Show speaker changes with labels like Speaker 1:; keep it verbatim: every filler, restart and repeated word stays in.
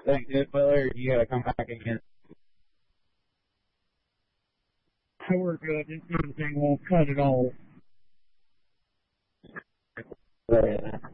Speaker 1: Thank you, Butler. You gotta come back again.
Speaker 2: So we're good. This damn thing won't cut at all.
Speaker 1: Sorry,